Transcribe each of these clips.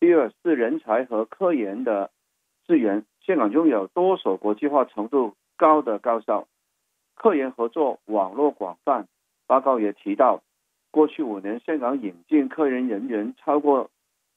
第二是人才和科研的资源，香港拥有多所国际化程度高的高校，科研合作网络广泛。报告也提到，过去5年香港引进科研人员超过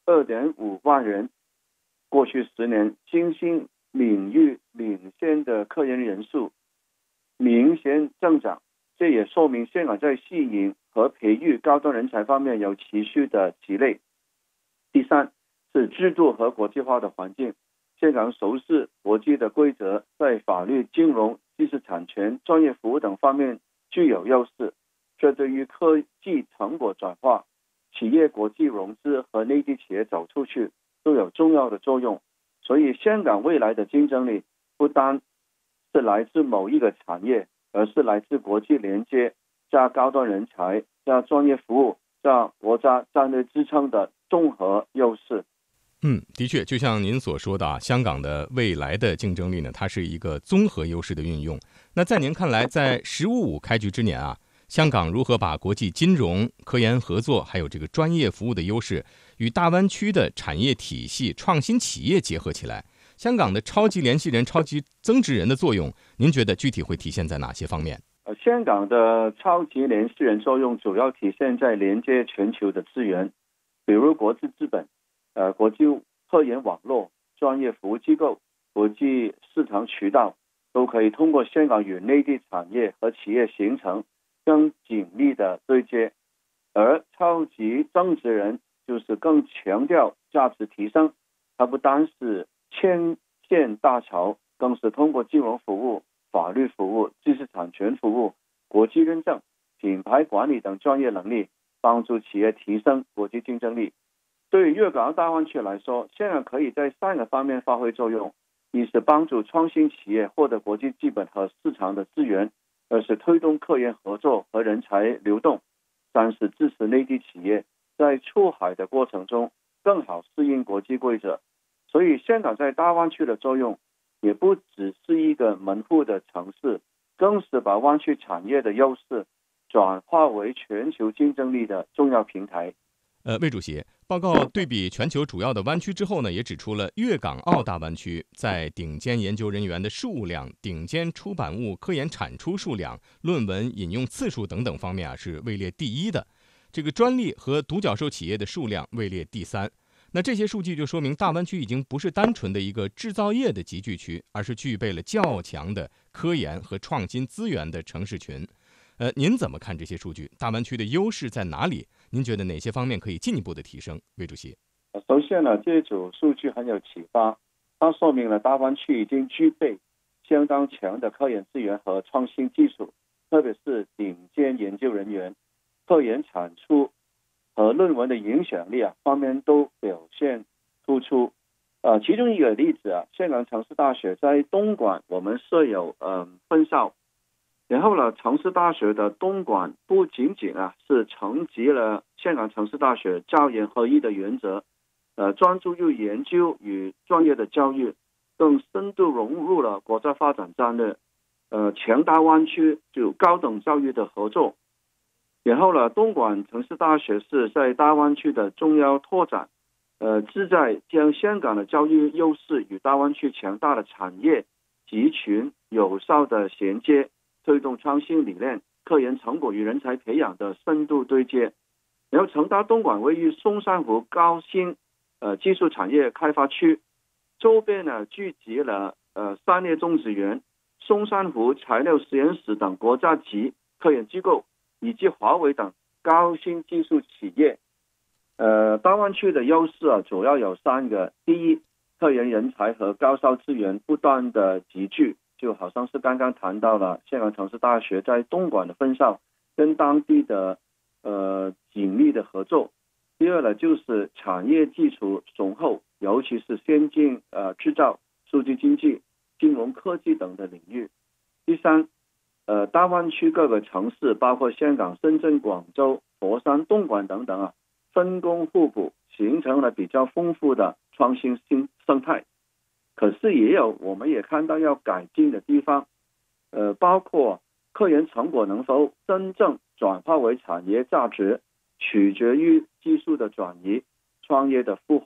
2.5万人，过去10年新兴领域领先的科研人数明显增长，这也说明香港在吸引和培育高端人才方面有持续的积累。第三是制度和国际化的环境，香港熟悉国际的规则，在法律、金融、知识产权、专业服务等方面具有优势，这对于科技成果转化、企业国际融资和内地企业走出去都有重要的作用。所以香港未来的竞争力不单是来自某一个产业，而是来自国际连接加高端人才加专业服务加国家战略支撑的综合优势。 的确，就像您所说的啊，香港的未来的竞争力呢，它是一个综合优势的运用。那在您看来，在“15+5”开局之年啊，香港如何把国际金融、科研合作，还有这个专业服务的优势，与大湾区的产业体系、创新企业结合起来？香港的超级联系人、超级增值人的作用，您觉得具体会体现在哪些方面？ 香港的超级联系人作用主要体现在连接全球的资源，比如国际资本、国际科研网络、专业服务机构、国际市场渠道，都可以通过香港与内地产业和企业形成更紧密的对接。而超级增值人就是更强调价值提升，它不单是牵线搭桥，更是通过金融服务、法律服务、知识产权服务、国际认证、品牌管理等专业能力，帮助企业提升国际竞争力。对于粤港澳大湾区来说，香港可以在3个方面发挥作用：一是帮助创新企业获得国际资本和市场的资源；二是推动科研合作和人才流动；三是支持内地企业在出海的过程中更好适应国际规则。所以香港在大湾区的作用也不只是一个门户的城市，更是把湾区产业的优势转化为全球竞争力的重要平台。 魏主席，报告对比全球主要的湾区之后呢，也指出了粤港澳大湾区在顶尖研究人员的数量、顶尖出版物科研产出数量、论文引用次数等等方面是位列第1的，这个专利和独角兽企业的数量位列第3。那这些数据就说明大湾区已经不是单纯的一个制造业的集聚区，而是具备了较强的科研和创新资源的城市群。您怎么看这些数据？大湾区的优势在哪里？您觉得哪些方面可以进一步的提升？魏主席。 首先呢，这组数据很有启发，它说明了大湾区已经具备相当强的科研资源和创新技术，特别是顶尖研究人员、科研产出和论文的影响力方面都表现突出。其中一个例子香港城市大学在东莞我们设有分校，然后呢，城市大学的东莞不仅仅是承袭了香港城市大学教研合一的原则，专注于研究与专业的教育，更深度融入了国家发展战略，强大湾区就高等教育的合作。然后呢，东莞城市大学是在大湾区的重要拓展，旨在将香港的教育优势与大湾区强大的产业集群有效的衔接，推动创新理念、科研成果与人才培养的深度对接。然后成大东莞位于松山湖高新技术产业开发区，周边呢聚集了三业种植园、松山湖材料实验室等国家级科研机构，以及华为等高新技术企业。大湾区的优势主要有3个：第一，科研人才和高校资源不断的集聚，就好像是刚刚谈到了香港城市大学在东莞的分校跟当地的紧密的合作。第二呢，就是产业基础雄厚，尤其是先进制造、数据经济、金融科技等的领域。第三，大湾区各个城市，包括香港、深圳、广州、佛山、东莞等等分工互补，形成了比较丰富的创新生态。可是我们也看到要改进的地方，包括科研成果能否真正转化为产业价值，取决于技术的转移、创业的孵